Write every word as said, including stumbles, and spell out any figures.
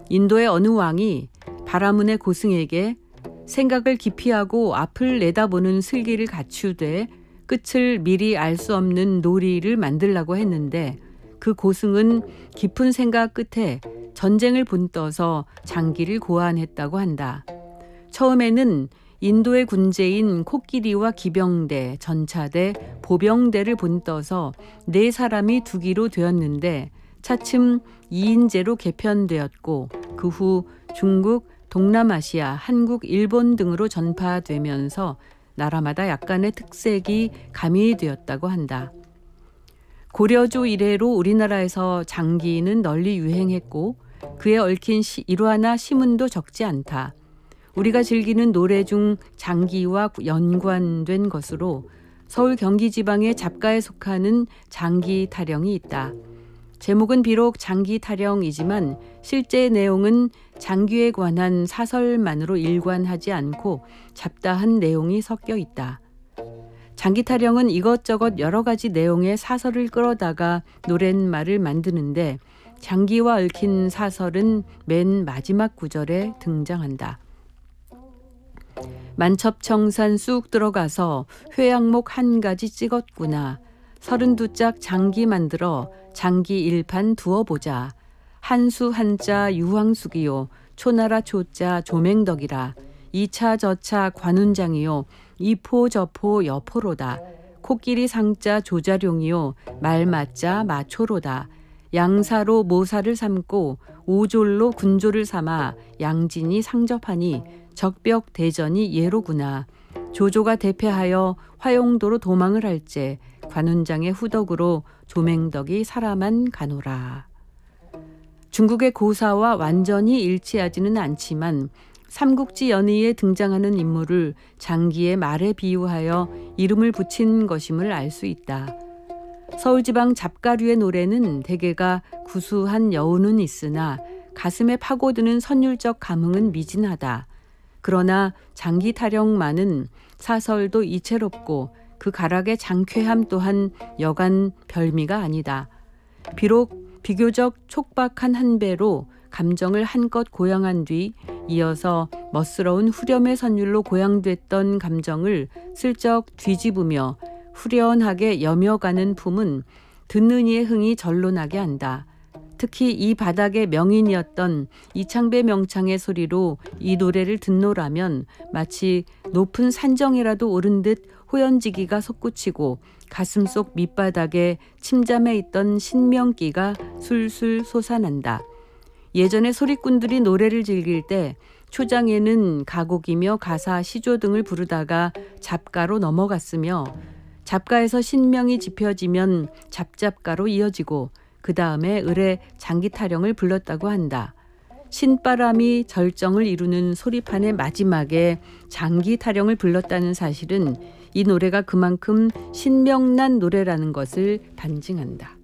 인도의 어느 왕이 바라문의 고승에게 생각을 깊이하고 앞을 내다보는 슬기를 갖추되 끝을 미리 알 수 없는 놀이를 만들라고 했는데 그 고승은 깊은 생각 끝에 전쟁을 본떠서 장기를 고안했다고 한다. 처음에는 인도의 군제인 코끼리와 기병대, 전차대, 보병대를 본떠서 네 사람이 두기로 되었는데 차츰 이인제로 개편되었고 그 후 중국, 동남아시아, 한국, 일본 등으로 전파되면서 나라마다 약간의 특색이 가미되었다고 한다. 고려조 이래로 우리나라에서 장기는 널리 유행했고 그에 얽힌 시, 일화나 시문도 적지 않다. 우리가 즐기는 노래 중 장기와 연관된 것으로 서울 경기 지방의 잡가에 속하는 장기 타령이 있다. 제목은 비록 장기 타령이지만 실제 내용은 장기에 관한 사설만으로 일관하지 않고 잡다한 내용이 섞여 있다. 장기 타령은 이것저것 여러 가지 내용의 사설을 끌어다가 노랫말을 만드는데 장기와 얽힌 사설은 맨 마지막 구절에 등장한다. 만첩청산 쑥 들어가서 회양목 한 가지 찍었구나. 서른두 짝 장기 만들어 장기 일판 두어보자. 한수 한자 유황숙이요. 초나라 초자 조맹덕이라. 이차 저차 관운장이요. 이포 저포 여포로다. 코끼리 상자 조자룡이요. 말맞자 마초로다. 양사로 모사를 삼고 오졸로 군조를 삼아 양진이 상접하니 적벽 대전이 예로구나. 조조가 대패하여 화용도로 도망을 할제 관운장의 후덕으로 조맹덕이 사람만 가노라. 중국의 고사와 완전히 일치하지는 않지만 삼국지 연의에 등장하는 인물을 장기의 말에 비유하여 이름을 붙인 것임을 알 수 있다. 서울지방 잡가류의 노래는 대개가 구수한 여운은 있으나 가슴에 파고드는 선율적 감흥은 미진하다. 그러나 장기 타령만은 사설도 이채롭고 그 가락의 장쾌함 또한 여간 별미가 아니다. 비록 비교적 촉박한 한 배로 감정을 한껏 고양한 뒤 이어서 멋스러운 후렴의 선율로 고양됐던 감정을 슬쩍 뒤집으며 후련하게 여며가는 품은 듣는 이의 흥이 절로 나게 한다. 특히 이 바닥의 명인이었던 이창배 명창의 소리로 이 노래를 듣노라면 마치 높은 산정이라도 오른 듯 호연지기가 솟구치고 가슴속 밑바닥에 침잠해 있던 신명기가 술술 솟아난다. 예전에 소리꾼들이 노래를 즐길 때 초장에는 가곡이며 가사, 시조 등을 부르다가 잡가로 넘어갔으며 잡가에서 신명이 짚혀지면 잡잡가로 이어지고 그 다음에 을의 장기 타령을 불렀다고 한다. 신바람이 절정을 이루는 소리판의 마지막에 장기 타령을 불렀다는 사실은 이 노래가 그만큼 신명난 노래라는 것을 반증한다.